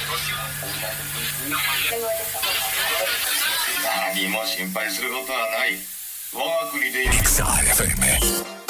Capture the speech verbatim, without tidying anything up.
何も心配することはない。我が国で Mixar エフエム